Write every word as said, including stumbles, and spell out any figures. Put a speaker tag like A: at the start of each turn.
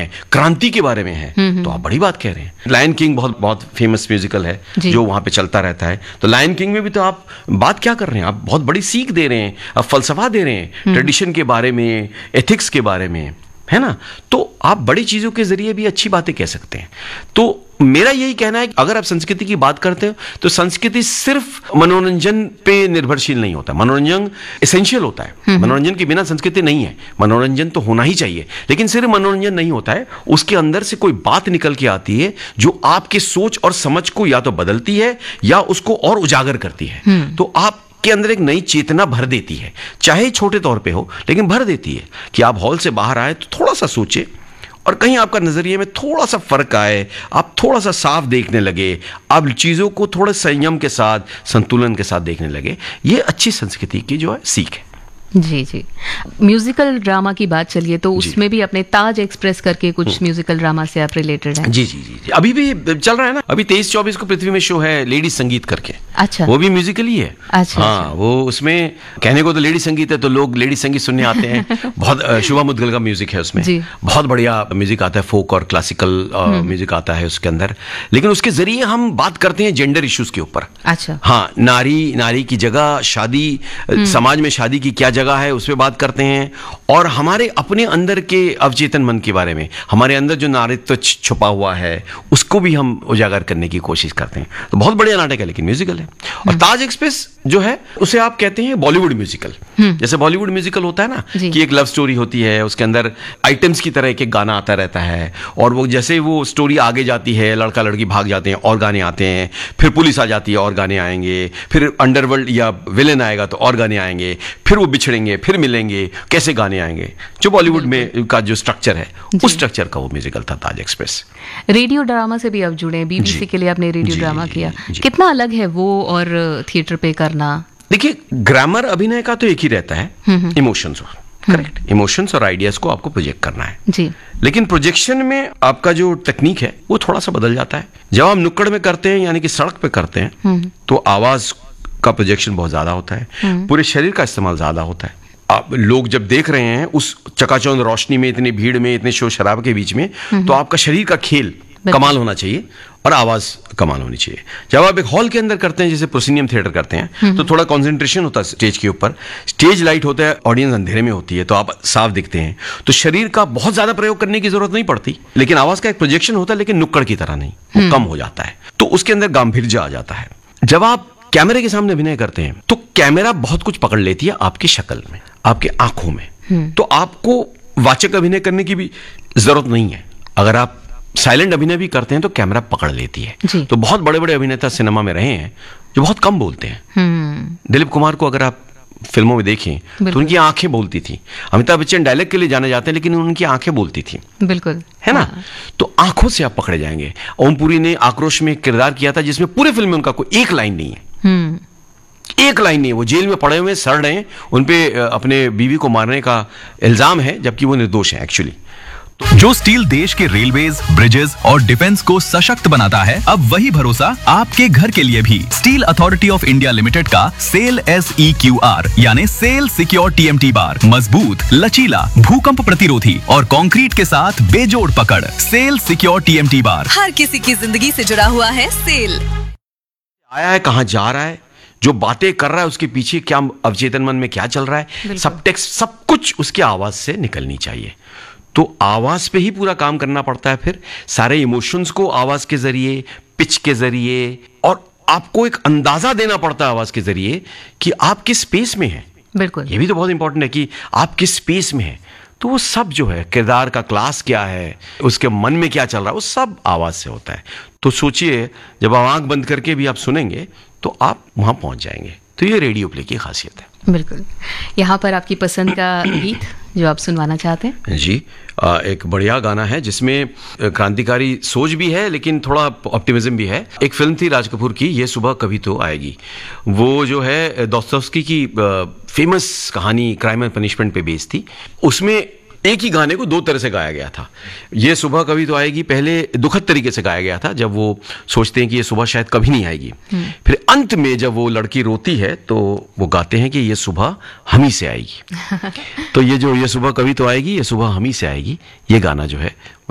A: है, क्रांति के बारे में है, तो आप बड़ी बात कह रहे हैं। लायन किंग बहुत बहुत फेमस म्यूजिकल है जो वहां पे चलता रहता है। तो लायन किंग में भी तो आप बात क्या कर रहे हैं, आप बहुत बड़ी सीख दे रहे हैं, आप फलसफा दे रहे हैं ट्रेडिशन के बारे में, एथिक्स के बारे में, है ना। तो आप बड़ी चीजों के जरिए भी अच्छी बातें कह सकते हैं। तो मेरा यही कहना है कि अगर आप संस्कृति की बात करते हो तो संस्कृति सिर्फ मनोरंजन पे निर्भरशील नहीं होता। मनोरंजन एसेंशियल होता है, मनोरंजन के बिना संस्कृति नहीं है। मनोरंजन तो होना ही चाहिए, लेकिन सिर्फ मनोरंजन नहीं होता है, उसके अंदर से कोई बात निकल के आती है जो आपकी सोच और समझ को या तो बदलती है या उसको और उजागर करती है। तो आप के अंदर एक नई चेतना भर देती है, चाहे छोटे तौर पे हो, लेकिन भर देती है कि आप हॉल से बाहर आए तो थोड़ा सा सोचे और कहीं आपका नजरिए में थोड़ा सा फर्क आए, आप थोड़ा सा साफ देखने लगे, आप चीजों को थोड़े संयम के साथ, संतुलन के साथ देखने लगे। ये अच्छी संस्कृति की जो है सीख है।
B: जी जी। म्यूजिकल ड्रामा की बात चलिए तो उसमें भी अपने ताज एक्सप्रेस करके कुछ म्यूजिकल ड्रामा से आप रिलेटेड हैं।
A: जी जी जी जी अभी भी चल रहा है ना। अभी तेईस चौबीस को पृथ्वी में शो है लेडी संगीत करके।
B: अच्छा।
A: वो भी म्यूजिकल ही है।
B: अच्छा।
A: हाँ, वो उसमें कहने को तो लेडी संगीत है तो लोग लेडी संगीत सुनने आते हैं। बहुत शुभा मुद्गल का म्यूजिक है उसमें, बहुत बढ़िया म्यूजिक आता है, फोक और क्लासिकल म्यूजिक आता है उसके अंदर। लेकिन उसके जरिए हम बात करते हैं जेंडर इश्यूज के ऊपर।
B: अच्छा।
A: हाँ, नारी नारी की जगह, शादी, समाज में शादी की क्या जगह है, उस पर बात करते हैं। और हमारे अपने अंदर के अवचेतन मन के बारे में, हमारे अंदर जो नारीत्व छुपा हुआ है उसको भी हम उजागर करने की कोशिश करते हैं। तो बहुत बढ़िया नाटक है, लेकिन म्यूजिकल है। और ताज एक्सप्रेस जो है उसे आप कहते हैं बॉलीवुड म्यूजिकल। जैसे बॉलीवुड म्यूजिकल होता है ना कि एक लव स्टोरी होती है, उसके अंदर आइटम्स की तरह एक एक गाना आता रहता है, और वो जैसे वो स्टोरी आगे जाती है, लड़का लड़की भाग जाते हैं और गाने आते हैं, फिर पुलिस आ जाती है और गाने आएंगे, फिर अंडरवर्ल्ड या विलेन आएगा तो और गाने आएंगे, फिर वो बिछड़ेंगे, फिर मिलेंगे, कैसे गाने आएंगे। जो बॉलीवुड में का जो स्ट्रक्चर है उस स्ट्रक्चर का वो म्यूजिकल था ताज एक्सप्रेस।
B: रेडियो ड्रामा से भी आप जुड़े, बीबीसी के लिए आपने रेडियो ड्रामा किया, कितना अलग है वो और थिएटर पे करना?
A: देखिए, ग्रामर अभिनय का तो एक ही रहता है, इमोशंस, करेक्ट, इमोशंस और आइडियाज को आपको प्रोजेक्ट करना है
B: जी।
A: लेकिन प्रोजेक्शन में आपका जो टेक्निक है वो थोड़ा सा बदल जाता है। जब हम नुक्कड़ में करते हैं यानी कि सड़क पे करते हैं तो आवाज का प्रोजेक्शन बहुत ज्यादा होता है, पूरे शरीर का इस्तेमाल ज्यादा होता है। आप लोग जब देख रहे हैं उस चकाचौंध रोशनी में, इतनी भीड़ में, इतने शोर शराब के बीच में, तो आपका शरीर का खेल कमाल होना चाहिए और आवाज कमाल होनी चाहिए। जब आप एक हॉल के अंदर करते हैं, जैसे प्रोसिनियम थिएटर करते हैं, तो थोड़ा कंसंट्रेशन होता है स्टेज के ऊपर, स्टेज लाइट होता है, ऑडियंस अंधेरे में होती है, तो आप साफ दिखते हैं, तो शरीर का बहुत ज्यादा प्रयोग करने की जरूरत नहीं पड़ती। लेकिन आवाज का एक प्रोजेक्शन होता है, लेकिन नुक्कड़ की तरह नहीं, वो कम हो जाता है, तो उसके अंदर गांभीर्य आ जाता है। जब आप कैमरे के सामने अभिनय करते हैं तो कैमरा बहुत कुछ पकड़ लेती है आपकी शक्ल में, आपकी आंखों में, तो आपको वाचक अभिनय करने की भी जरूरत नहीं है। अगर आप साइलेंट अभिनय भी करते हैं तो कैमरा पकड़ लेती है। तो बहुत बड़े बड़े अभिनेता सिनेमा में रहे हैं जो बहुत कम बोलते हैं। दिलीप कुमार को अगर आप फिल्मों में देखें तो उनकी आंखें बोलती थी। अमिताभ बच्चन डायलॉग के लिए जाने जाते हैं, लेकिन उनकी आंखें बोलती थी,
B: बिल्कुल,
A: है ना। हाँ। तो आंखों से आप पकड़े जाएंगे। ओम पुरी ने आक्रोश में एक किरदार किया था जिसमें पूरे फिल्म में उनका कोई एक लाइन नहीं है, एक लाइन नहीं है। वो जेल में पड़े हुए सड़ रहे हैं, उनपे अपने बीवी को मारने का इल्जाम है, जबकि वो निर्दोष है एक्चुअली।
C: जो स्टील देश के रेलवेज, ब्रिजेस और डिफेंस को सशक्त बनाता है, अब वही भरोसा आपके घर के लिए भी। Steel authority of India limited का cell S E Q R यानी cell secure T M T bar मजबूत, लचीला, भूकंप प्रतिरोधी और कंक्रीट के साथ बेजोड़ पकड़। Cell secure T M T bar
D: हर किसी की जिंदगी से जुड़ा हुआ है। सेल
A: आया है, कहां जा रहा है, जो बातें कर रहा है उसके पीछे क्या अवचेतन मन में क्या चल रहा है, सब टेक्स्ट, सब कुछ उसकी आवाज से निकलनी चाहिए। तो आवाज पे ही पूरा काम करना पड़ता है। फिर सारे इमोशंस को आवाज के जरिए, पिच के जरिए, और आपको एक अंदाजा देना पड़ता है आवाज के जरिए कि आप किस स्पेस में हैं।
B: बिल्कुल,
A: ये भी तो बहुत इंपॉर्टेंट है कि आप किस स्पेस में हैं। तो वो सब जो है, किरदार का क्लास क्या है, उसके मन में क्या चल रहा है, वो सब आवाज से होता है। तो सोचिए, जब आप आंख बंद करके भी आप सुनेंगे तो आप वहां पहुंच जाएंगे। तो ये रेडियो प्ले की खासियत है।
B: बिल्कुल। यहाँ पर आपकी पसंद का गीत जो आप सुनवाना चाहते हैं?
A: जी, एक बढ़िया गाना है जिसमें क्रांतिकारी सोच भी है लेकिन थोड़ा ऑप्टिमिज्म भी है। एक फिल्म थी राज कपूर की, ये सुबह कभी तो आएगी। वो जो है दोस्तोव्स्की की फेमस कहानी क्राइम एंड पनिशमेंट पे बेस्ड थी। उसमें एक ही गाने को दो तरह से गाया गया था। ये सुबह कभी तो आएगी पहले दुखद तरीके से गाया गया था, जब वो सोचते हैं कि ये सुबह शायद कभी नहीं आएगी। फिर अंत में जब वो लड़की रोती है तो वो गाते हैं कि ये सुबह हम ही से आएगी। तो ये जो ये सुबह कभी तो आएगी, ये सुबह हम ही से आएगी, ये गाना जो है